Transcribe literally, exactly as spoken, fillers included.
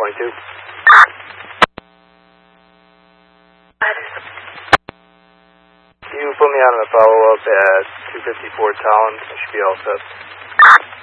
twenty-two. You put me on a follow-up at two fifty-four Collins. I should be all set.